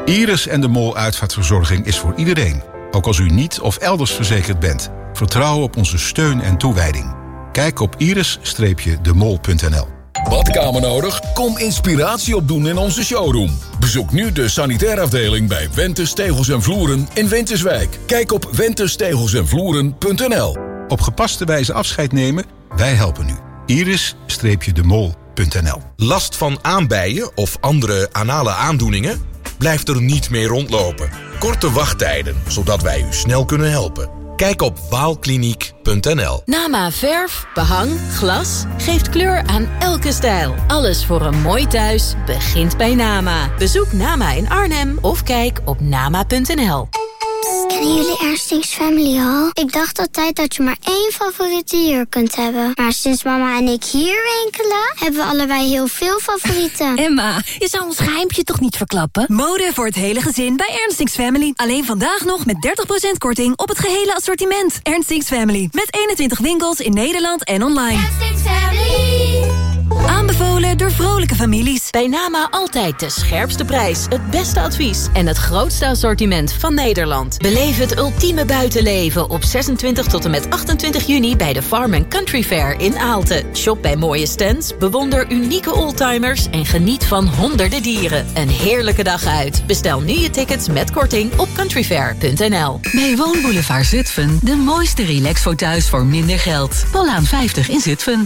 Iris en de Mol uitvaartverzorging is voor iedereen. Ook als u niet of elders verzekerd bent. Vertrouw op onze steun en toewijding. Kijk op iris-demol.nl. Badkamer nodig? Kom inspiratie opdoen in onze showroom. Bezoek nu de sanitaire afdeling bij Wentes Tegels en Vloeren in Winterswijk. Kijk op wentestegelsenvloeren.nl. Op gepaste wijze afscheid nemen? Wij helpen u. iris-demol.nl. Last van aanbijen of andere anale aandoeningen? Blijf er niet meer rondlopen. Korte wachttijden, zodat wij u snel kunnen helpen. Kijk op waalkliniek.nl. Nama verf, behang, glas geeft kleur aan elke stijl. Alles voor een mooi thuis begint bij Nama. Bezoek Nama in Arnhem of kijk op nama.nl. Kennen jullie Ernstings Family al? Ik dacht altijd dat je maar één favoriete dier kunt hebben. Maar sinds mama en ik hier winkelen, hebben we allebei heel veel favorieten. Emma, je zou ons geheimpje toch niet verklappen? Mode voor het hele gezin bij Ernstings Family. Alleen vandaag nog met 30% korting op het gehele assortiment. Ernstings Family. Met 21 winkels in Nederland en online. Ernstings Family. Aanbevolen door vrolijke families. Bij Nama altijd de scherpste prijs, het beste advies en het grootste assortiment van Nederland. Beleef het ultieme buitenleven op 26 tot en met 28 juni bij de Farm Country Fair in Aalten. Shop bij mooie stands, bewonder unieke oldtimers en geniet van honderden dieren. Een heerlijke dag uit. Bestel nu je tickets met korting op countryfair.nl. Bij Woonboulevard Zutphen de mooiste relaxfoto's voor minder geld. Polaan 50 in Zutphen.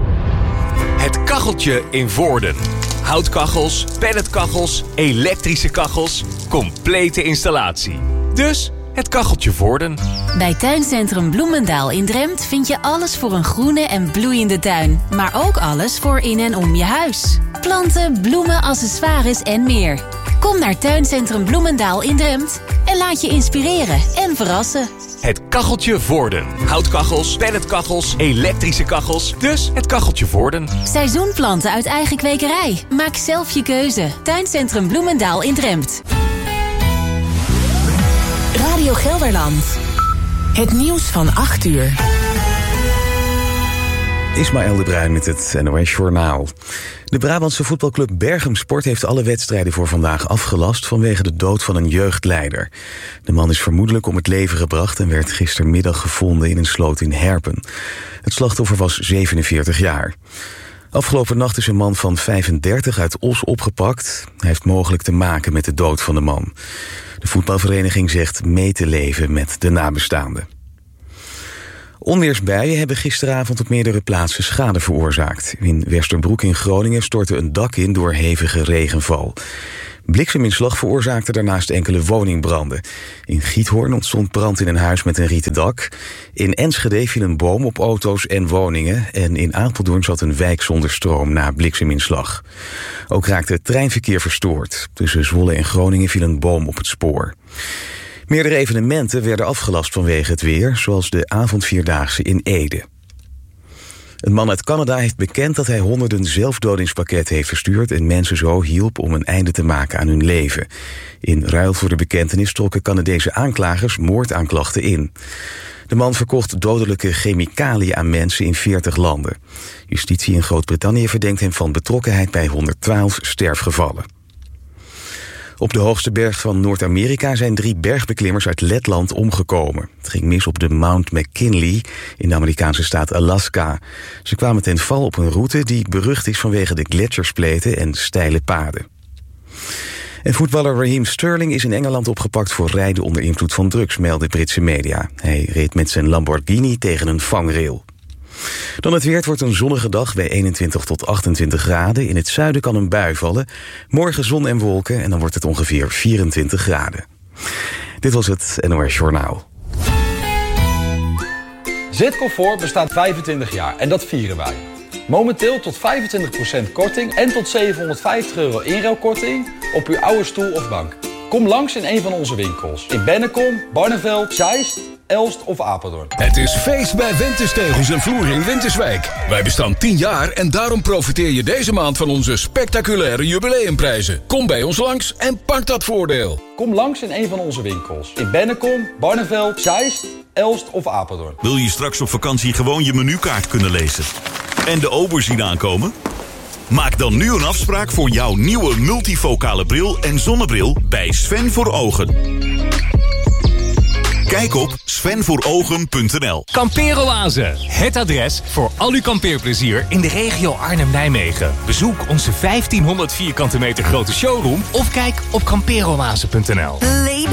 Het kacheltje in Voorden. Houtkachels, pelletkachels, elektrische kachels. Complete installatie. Dus het kacheltje Voorden. Bij Tuincentrum Bloemendaal in Drempt vind je alles voor een groene en bloeiende tuin. Maar ook alles voor in en om je huis. Planten, bloemen, accessoires en meer. Kom naar Tuincentrum Bloemendaal in Drempt en laat je inspireren en verrassen. Het kacheltje Voorden. Houtkachels, pelletkachels, elektrische kachels. Dus het kacheltje Voorden. Seizoenplanten uit eigen kwekerij. Maak zelf je keuze. Tuincentrum Bloemendaal in Drempt. Radio Gelderland. Het nieuws van 8 uur. Ismaël de Bruin met het NOS Journaal. De Brabantse voetbalclub Berchem Sport heeft alle wedstrijden voor vandaag afgelast vanwege de dood van een jeugdleider. De man is vermoedelijk om het leven gebracht en werd gistermiddag gevonden in een sloot in Herpen. Het slachtoffer was 47 jaar. Afgelopen nacht is een man van 35 uit Os opgepakt. Hij heeft mogelijk te maken met de dood van de man. De voetbalvereniging zegt mee te leven met de nabestaanden. Onweersbuien hebben gisteravond op meerdere plaatsen schade veroorzaakt. In Westerbroek in Groningen stortte een dak in door hevige regenval. Blikseminslag veroorzaakte daarnaast enkele woningbranden. In Giethoorn ontstond brand in een huis met een rieten dak. In Enschede viel een boom op auto's en woningen. En in Apeldoorn zat een wijk zonder stroom na blikseminslag. Ook raakte het treinverkeer verstoord. Tussen Zwolle en Groningen viel een boom op het spoor. Meerdere evenementen werden afgelast vanwege het weer, zoals de avondvierdaagse in Ede. Een man uit Canada heeft bekend dat hij honderden zelfdodingspakketten heeft verstuurd en mensen zo hielp om een einde te maken aan hun leven. In ruil voor de bekentenis trokken Canadese aanklagers moordaanklachten in. De man verkocht dodelijke chemicaliën aan mensen in 40 landen. Justitie in Groot-Brittannië verdenkt hem van betrokkenheid bij 112 sterfgevallen. Op de hoogste berg van Noord-Amerika zijn 3 bergbeklimmers uit Letland omgekomen. Het ging mis op de Mount McKinley in de Amerikaanse staat Alaska. Ze kwamen ten val op een route die berucht is vanwege de gletsjerspleten en steile paden. En voetballer Raheem Sterling is in Engeland opgepakt voor rijden onder invloed van drugs, melden Britse media. Hij reed met zijn Lamborghini tegen een vangrail. Dan het weer, het wordt een zonnige dag bij 21 tot 28 graden. In het zuiden kan een bui vallen. Morgen zon en wolken en dan wordt het ongeveer 24 graden. Dit was het NOS Journaal. Zitcomfort bestaat 25 jaar en dat vieren wij. Momenteel tot 25% korting en tot €750 inruilkorting op uw oude stoel of bank. Kom langs in een van onze winkels. In Bennekom, Barneveld, Zeist, Elst of Apeldoorn. Het is feest bij Wentes Tegels en Vloeren in Winterswijk. Wij bestaan 10 jaar en daarom profiteer je deze maand van onze spectaculaire jubileumprijzen. Kom bij ons langs en pak dat voordeel. Kom langs in een van onze winkels. In Bennekom, Barneveld, Zeist, Elst of Apeldoorn. Wil je straks op vakantie gewoon je menukaart kunnen lezen? En de ober zien aankomen? Maak dan nu een afspraak voor jouw nieuwe multifocale bril en zonnebril bij Sven voor Ogen. Kijk op svenvoorogen.nl. Kampeeroase, het adres voor al uw kampeerplezier in de regio Arnhem-Nijmegen. Bezoek onze 1500 vierkante meter grote showroom of kijk op kampeeroase.nl. Late